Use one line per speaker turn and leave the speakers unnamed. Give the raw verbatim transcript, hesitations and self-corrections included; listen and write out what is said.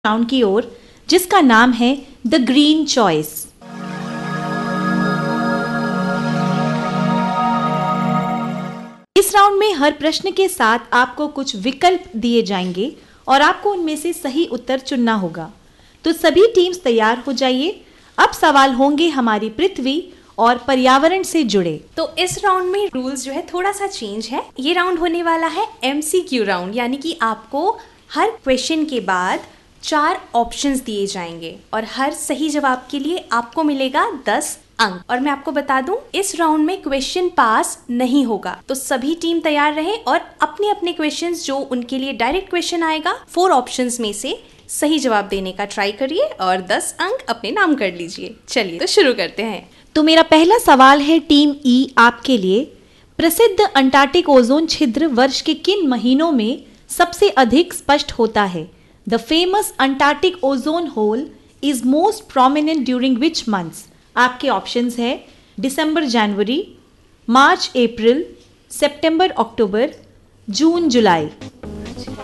Round की ओर जिसका नाम है द ग्रीन चॉइस। इस राउंड में हर प्रश्न के साथ आपको कुछ विकल्प दिए जाएंगे और आपको उनमें से सही उत्तर चुनना होगा। तो सभी टीम्स तैयार हो जाइए। अब सवाल होंगे हमारी पृथ्वी और पर्यावरण से जुड़े।
तो इस राउंड में रूल्स जो है थोड़ा सा चेंज है। ये राउंड होने वाला है एमसीक्यू राउंड, यानी कि आपको हर क्वेश्चन के बाद चार ऑप्शंस दिए जाएंगे और हर सही जवाब के लिए आपको मिलेगा दस अंक। और मैं आपको बता दूं, इस राउंड में क्वेश्चन पास नहीं होगा। तो सभी टीम तैयार रहे और अपने अपने क्वेश्चंस जो उनके लिए डायरेक्ट क्वेश्चन आएगा, फोर ऑप्शंस में से सही जवाब देने का ट्राई करिए और दस अंक अपने नाम कर लीजिए। चलिए तो शुरू करते हैं।
तो मेरा पहला सवाल है टीम ई आपके लिए। प्रसिद्ध अंटार्कटिक ओजोन छिद्र वर्ष के किन महीनों में सबसे अधिक स्पष्ट होता है? The famous Antarctic ozone hole is most prominent during which months? आपके ऑप्शंस है दिसंबर जनवरी, मार्च अप्रैल, सितंबर अक्टूबर, जून जुलाई।